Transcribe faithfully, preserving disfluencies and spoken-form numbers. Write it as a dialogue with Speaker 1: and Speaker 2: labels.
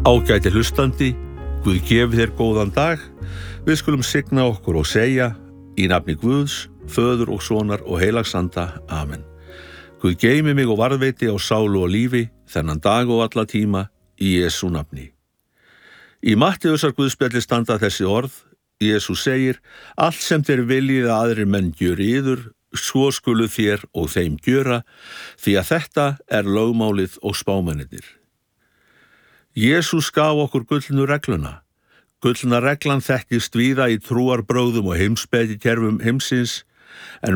Speaker 1: Ágæti hlustandi, Guð gefi þér góðan dag. Við skulum signa okkur og segja í nafni Guðs, Föður og Sonar og Heilags Anda. Amen. Guð geymi mig og varðveiti á sálu og lífi þennan dag og alla tíma í Jesú nafni. Í Matteusar Guðspjalli standa þessi orð. Jesús segir: allt sem þér viljið að aðrir menn gjöri yður, svo skulu þér og þeim gjöra, því að þetta er lögmálið og spámennirnir. Jesús gaf okkur gullnu regluna. Gullna reglan þekkist víða í trúarbrögðum og heimspekikerfum heimsins, en